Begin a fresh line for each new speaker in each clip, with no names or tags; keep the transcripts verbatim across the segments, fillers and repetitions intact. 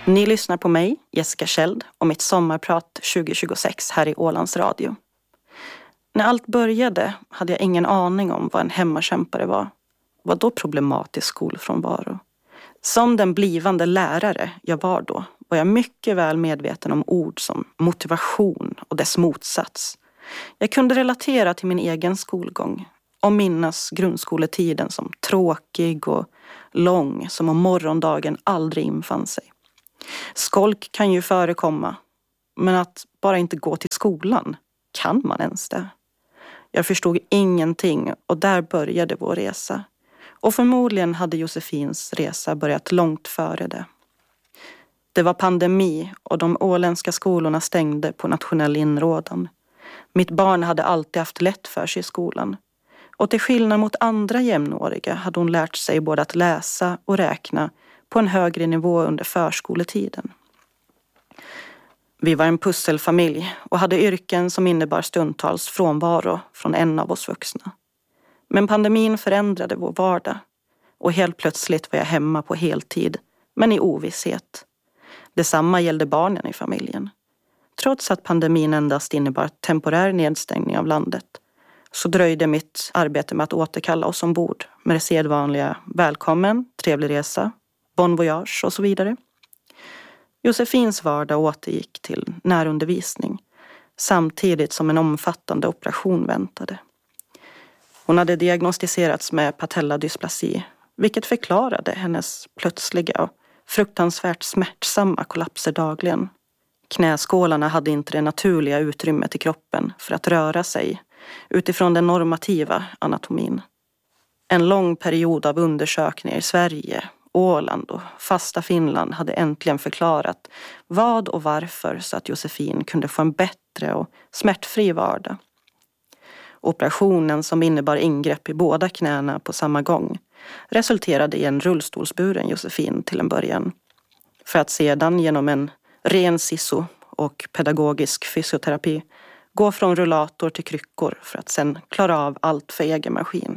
Ni lyssnar på mig, Jessica Kjeld, och mitt sommarprat tjugo tjugosex här i Ålands Radio. När allt började hade jag ingen aning om vad en hemmakämpare var. Vad då problematisk skolfrånvaro? Som den blivande lärare jag var då var jag mycket väl medveten om ord som motivation och dess motsats. Jag kunde relatera till min egen skolgång och minnas grundskoletiden som tråkig och lång, som om morgondagen aldrig infann sig. Skolk kan ju förekomma, men att bara inte gå till skolan, kan man ens det? Jag förstod ingenting och där började vår resa. Och förmodligen hade Josefins resa börjat långt före det. Det var pandemi och de åländska skolorna stängde på nationell inrådan. Mitt barn hade alltid haft lätt för sig i skolan. Och till skillnad mot andra jämnåriga hade hon lärt sig både att läsa och räkna på en högre nivå under förskoletiden. Vi var en pusselfamilj och hade yrken som innebar stundtals frånvaro från en av oss vuxna. Men pandemin förändrade vår vardag och helt plötsligt var jag hemma på heltid, men i ovisshet. Detsamma gällde barnen i familjen. Trots att pandemin endast innebar temporär nedstängning av landet så dröjde mitt arbete med att återkalla oss ombord med det sedvanliga välkommen, trevlig resa, bon voyage och så vidare. Josefins vardag återgick till närundervisning samtidigt som en omfattande operation väntade. Hon hade diagnostiserats med patelladysplasi, vilket förklarade hennes plötsliga och fruktansvärt smärtsamma kollapser dagligen. Knäskålarna hade inte det naturliga utrymmet i kroppen för att röra sig utifrån den normativa anatomin. En lång period av undersökningar i Sverige, Åland och fasta Finland hade äntligen förklarat vad och varför så att Josefin kunde få en bättre och smärtfri vardag. Operationen, som innebar ingrepp i båda knäna på samma gång, resulterade i en rullstolsburen Josefin till en början. För att sedan genom en ren siso och pedagogisk fysioterapi gå från rullator till kryckor för att sedan klara av allt för egen maskin.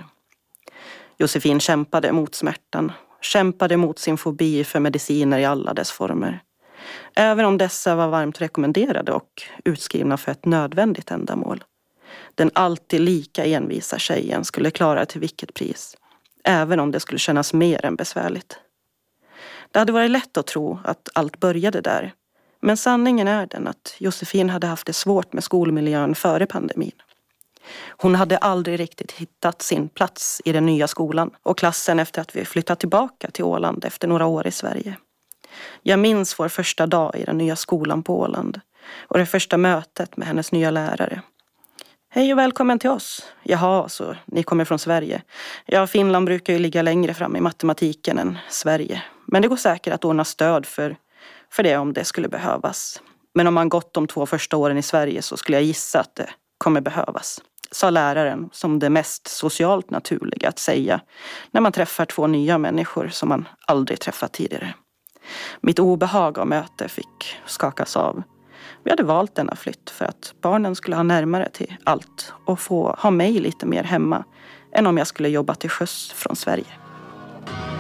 Josefin kämpade mot smärtan, kämpade mot sin fobi för mediciner i alla dess former. Även om dessa var varmt rekommenderade och utskrivna för ett nödvändigt ändamål. Den alltid lika envisa tjejen skulle klara till vilket pris, även om det skulle kännas mer än besvärligt. Det hade varit lätt att tro att allt började där, men sanningen är den att Josefin hade haft det svårt med skolmiljön före pandemin. Hon hade aldrig riktigt hittat sin plats i den nya skolan och klassen efter att vi flyttat tillbaka till Åland efter några år i Sverige. Jag minns vår första dag i den nya skolan på Åland och det första mötet med hennes nya lärare. Hej och välkommen till oss. Jaha, så ni kommer från Sverige. Ja, Finland brukar ju ligga längre fram i matematiken än Sverige. Men det går säkert att ordna stöd för, för det om det skulle behövas. Men om man gått de två första åren i Sverige så skulle jag gissa att det kommer behövas. Sa läraren som det mest socialt naturliga att säga när man träffar två nya människor som man aldrig träffat tidigare. Mitt obehag av möte fick skakas av. Vi hade valt denna flytt för att barnen skulle ha närmare till allt och få ha mig lite mer hemma än om jag skulle jobba till sjöss från Sverige.